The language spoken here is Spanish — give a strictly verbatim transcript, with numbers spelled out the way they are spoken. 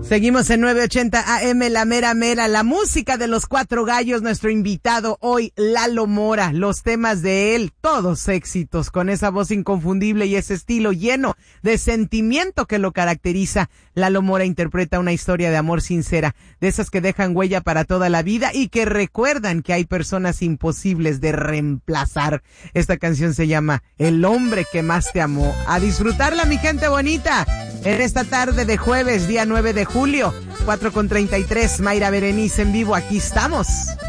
Seguimos en nueve ochenta A M, La Mera Mera, la música de los Cuatro Gallos. Nuestro invitado hoy, Lalo Mora. Los temas de él, todos éxitos, con esa voz inconfundible y ese estilo lleno de sentimiento que lo caracteriza. Lalo Mora interpreta una historia de amor sincera, de esas que dejan huella para toda la vida y que recuerdan que hay personas imposibles de reemplazar. Esta canción se llama El hombre que más te amó. A disfrutarla, mi gente bonita, en esta tarde de jueves, día nueve de julio, cuatro con treinta y tres, Mayra Berenice en vivo, aquí estamos.